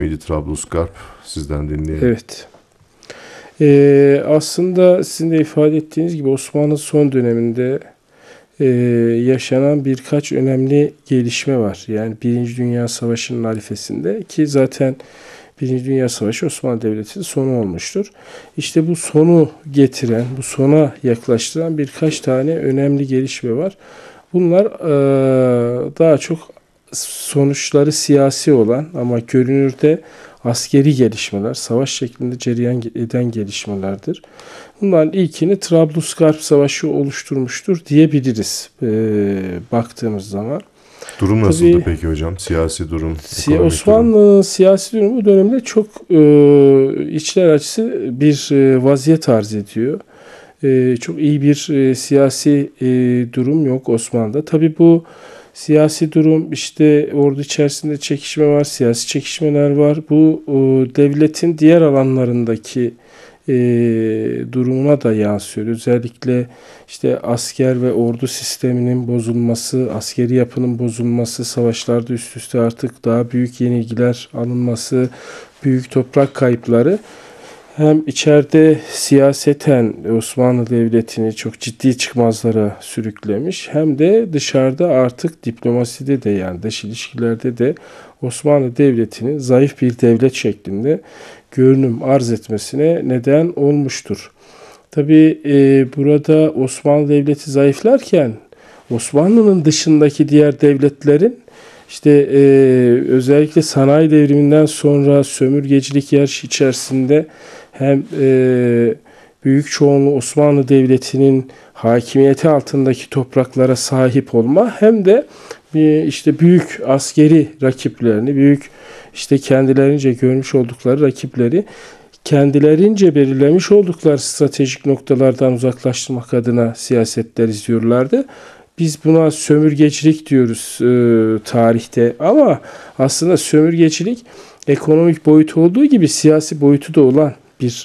miydi Trablusgarp? Sizden dinleyelim. Evet. Aslında sizin de ifade ettiğiniz gibi Osmanlı son döneminde yaşanan birkaç önemli gelişme var. Yani Birinci Dünya Savaşı'nın arifesinde ki zaten Birinci Dünya Savaşı Osmanlı Devleti'nin sonu olmuştur. İşte bu sonu getiren, bu sona yaklaştıran birkaç tane önemli gelişme var. Bunlar daha çok sonuçları siyasi olan ama görünürde askeri gelişmeler, savaş şeklinde cereyan eden gelişmelerdir. Bunların ilkini Trablusgarp Savaşı oluşturmuştur diyebiliriz baktığımız zaman. Durum nasıldı peki hocam? Siyasi durum, Osmanlı durum. siyasi durumu bu dönemde çok içler acısı bir vaziyet arz ediyor. Çok iyi bir siyasi durum yok Osmanlı'da. Tabii bu siyasi durum işte ordu içerisinde çekişme var, siyasi çekişmeler var. Bu devletin diğer alanlarındaki durumuna da yansıyor. Özellikle işte asker ve ordu sisteminin bozulması, askeri yapının bozulması, savaşlarda üst üste artık daha büyük yenilgiler alınması, büyük toprak kayıpları hem içeride siyaseten Osmanlı Devleti'ni çok ciddi çıkmazlara sürüklemiş hem de dışarıda artık diplomaside de yani dış ilişkilerde de Osmanlı Devleti'nin zayıf bir devlet şeklinde görünüm arz etmesine neden olmuştur. Tabii burada Osmanlı Devleti zayıflarken Osmanlı'nın dışındaki diğer devletlerin İşte özellikle sanayi devriminden sonra sömürgecilik yarışı içerisinde hem büyük çoğunluğu Osmanlı Devleti'nin hakimiyeti altındaki topraklara sahip olma hem de işte büyük askeri rakiplerini, büyük işte kendilerince görmüş oldukları rakipleri kendilerince belirlemiş oldukları stratejik noktalardan uzaklaştırmak adına siyasetler izliyorlardı. Biz buna sömürgecilik diyoruz tarihte ama aslında sömürgecilik ekonomik boyutu olduğu gibi siyasi boyutu da olan bir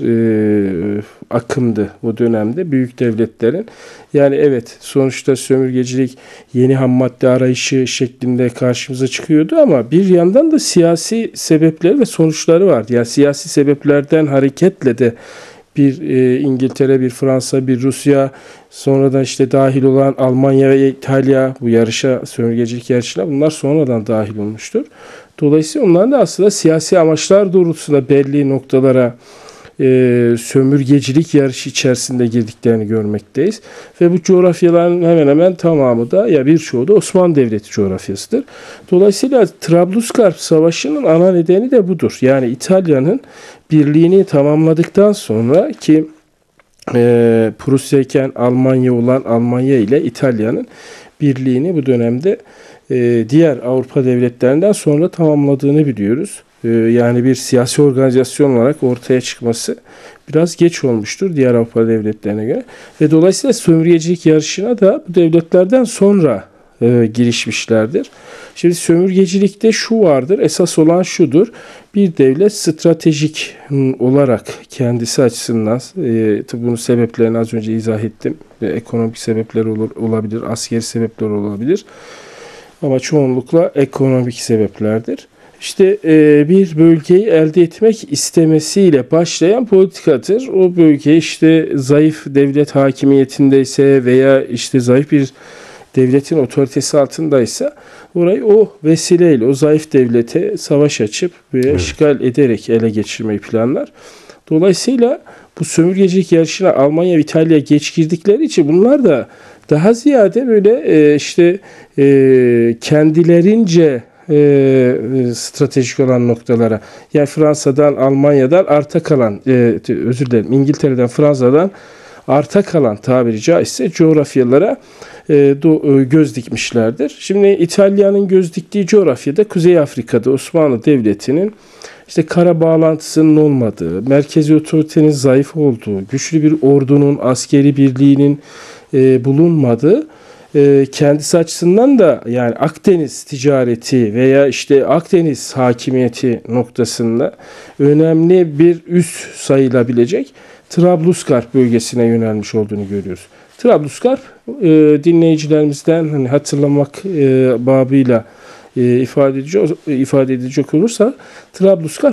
akımdı o dönemde büyük devletlerin. Yani evet sonuçta sömürgecilik yeni ham madde arayışı şeklinde karşımıza çıkıyordu ama bir yandan da siyasi sebepleri ve sonuçları vardı. Yani siyasi sebeplerden hareketle de bir İngiltere, bir Fransa, bir Rusya, sonradan işte dahil olan Almanya ve İtalya bu yarışa, sömürgecilik yarışına bunlar sonradan dahil olmuştur. Dolayısıyla onların da aslında siyasi amaçlar doğrultusunda belli noktalara sömürgecilik yarışı içerisinde girdiklerini görmekteyiz. Ve bu coğrafyaların hemen hemen tamamı da ya birçoğu da Osmanlı Devleti coğrafyasıdır. Dolayısıyla Trablusgarp Savaşı'nın ana nedeni de budur. Yani İtalya'nın birliğini tamamladıktan sonra ki Prusya'yken Almanya olan Almanya ile İtalya'nın birliğini bu dönemde diğer Avrupa devletlerinden sonra tamamladığını biliyoruz. Yani bir siyasi organizasyon olarak ortaya çıkması biraz geç olmuştur diğer Avrupa devletlerine göre. Ve dolayısıyla sömürgecilik yarışına da bu devletlerden sonra girişmişlerdir. Şimdi sömürgecilikte şu vardır, esas olan şudur. Bir devlet stratejik olarak kendisi açısından, tabii bunun sebeplerini az önce izah ettim. Ekonomik sebepler olabilir, askeri sebepler olabilir. Ama çoğunlukla ekonomik sebeplerdir. İşte bir bölgeyi elde etmek istemesiyle başlayan politikadır. O bölge işte zayıf devlet hakimiyetindeyse veya işte zayıf bir devletin otoritesi altındaysa orayı o vesileyle o zayıf devlete savaş açıp ve işgal ederek ele geçirmeyi planlar. Dolayısıyla bu sömürgecilik yarışına Almanya ve İtalya geç girdikleri için bunlar da daha ziyade böyle işte kendilerince stratejik olan noktalara yani Fransa'dan Almanya'dan arta kalan özür dilerim İngiltere'den Fransa'dan arta kalan tabiri caizse coğrafyalara göz dikmişlerdir. Şimdi İtalya'nın göz diktiği coğrafyada Kuzey Afrika'da Osmanlı Devleti'nin işte kara bağlantısının olmadığı, merkezi otoritenin zayıf olduğu, güçlü bir ordunun, askeri birliğinin bulunmadığı kendisi açısından da yani Akdeniz ticareti veya işte Akdeniz hakimiyeti noktasında önemli bir üs sayılabilecek Trablusgarp bölgesine yönelmiş olduğunu görüyoruz. Trablusgarp dinleyicilerimizden hani hatırlamak babıyla ifade edecek olursa Trablusgarp